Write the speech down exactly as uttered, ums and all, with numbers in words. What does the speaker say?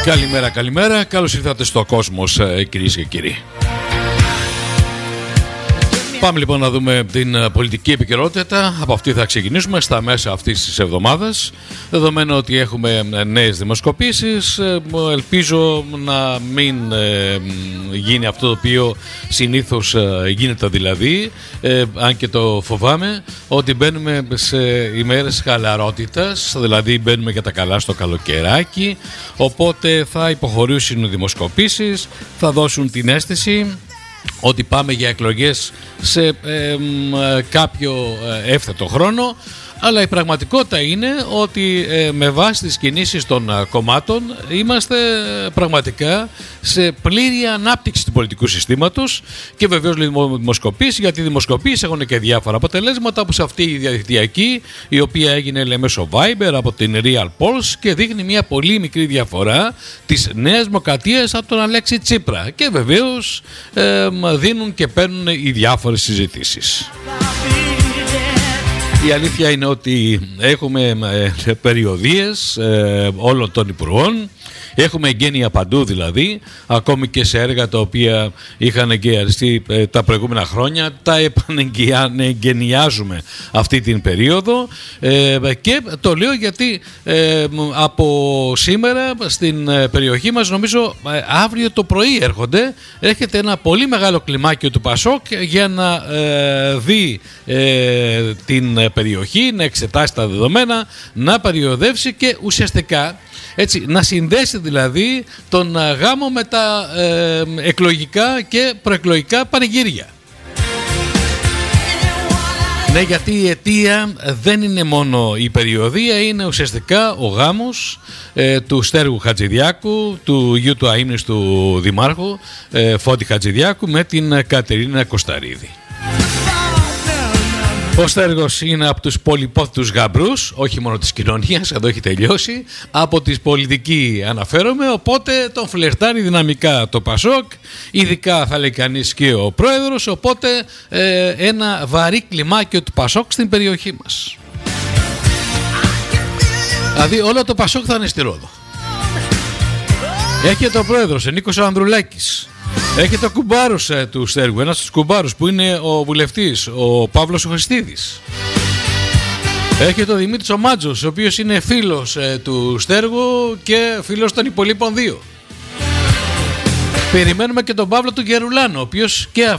Καλημέρα, καλημέρα. Καλώς ήρθατε στο Κόσμος, κυρίες και κύριοι. Πάμε λοιπόν να δούμε την πολιτική επικαιρότητα. Από αυτή θα ξεκινήσουμε στα μέσα αυτής της εβδομάδας. Δεδομένου ότι έχουμε νέες δημοσκοπήσεις, ελπίζω να μην ε, γίνει αυτό το οποίο συνήθως ε, γίνεται, δηλαδή, ε, αν και το φοβάμαι, ότι μπαίνουμε σε ημέρες χαλαρότητας, δηλαδή μπαίνουμε για τα καλά στο καλοκαιράκι, οπότε θα υποχωρήσουν οι δημοσκοπήσεις, θα δώσουν την αίσθηση ότι πάμε για εκλογές σε ε, ε, κάποιο ε, εύθετο χρόνο, αλλά η πραγματικότητα είναι ότι ε, με βάση τις κινήσεις των ε, κομμάτων είμαστε ε, πραγματικά σε πλήρη ανάπτυξη του πολιτικού συστήματος και βεβαίως δημοσκοπήσεις, γιατί οι δημοσκοπήσεις έχουν και διάφορα αποτελέσματα, όπως αυτή η διαδικτυακή, η οποία έγινε λέει, μέσω Viber από την Real Polls και δείχνει μια πολύ μικρή διαφορά της Νέας Δημοκρατίας από τον Αλέξη Τσίπρα, και βεβαίως ε, δίνουν και παίρνουν οι διάφορες συζητήσεις. Η αλήθεια είναι ότι έχουμε ε, περιοδίες ε, όλων των υπουργών, έχουμε εγγένεια παντού, δηλαδή, ακόμη και σε έργα τα οποία είχαν εγκαιιαστεί ε, τα προηγούμενα χρόνια, τα επανεγγενιάζουμε αυτή την περίοδο ε, και το λέω γιατί ε, από σήμερα στην περιοχή μας, νομίζω ε, αύριο το πρωί έρχονται, έρχεται ένα πολύ μεγάλο κλιμάκιο του Πασόκ για να ε, δει ε, την περιοχή, να εξετάσει τα δεδομένα, να περιοδεύσει και ουσιαστικά έτσι, να συνδέσει δηλαδή τον γάμο με τα ε, εκλογικά και προεκλογικά πανηγύρια. Ναι, γιατί η αιτία δεν είναι μόνο η περιοδία, είναι ουσιαστικά ο γάμος ε, του Στέργου Χατζηδιάκου, του γιου του αείμνηστου δημάρχου ε, Φώτη Χατζηδιάκου, με την Κατερίνα Κωσταρίδη. Ο Στέργος είναι από τους πολυπόθητους γαμπρούς, όχι μόνο της κοινωνίας, εδώ έχει τελειώσει, από τις πολιτικοί αναφέρομαι, οπότε τον φλερτάρει δυναμικά το Πασόκ, ειδικά θα λέει κανείς και ο πρόεδρος, οπότε ε, ένα βαρύ κλιμάκιο του Πασόκ στην περιοχή μας. Δηλαδή όλο το Πασόκ θα είναι στη Ρόδο. Έχει το πρόεδρος, ο Νίκος Ανδρουλάκης. Έχει το κουμπάρος ε, του Στέργου, ένας στους κουμπάρους που είναι ο βουλευτής, ο Παύλος ο Χριστίδης. Έχει το Δημήτρης ο Μάτζος, ο οποίος είναι φίλος ε, του Στέργου και φίλος των υπολείπων δύο. Περιμένουμε και τον Παύλο του Γερουλάνο, ο οποίος και,